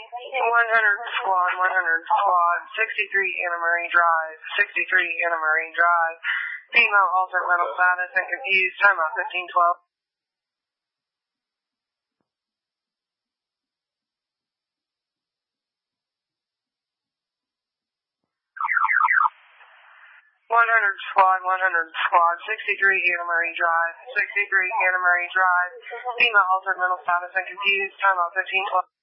squad, 100 squad, 63 Anna Marie Drive, 63 Anna Marie Drive. Female altered mental status and confused. Timeout 1512. 100 squad, 63 Anna Marie Drive, 63 Anna Marie Drive. Female altered mental status and confused. Timeout 1512.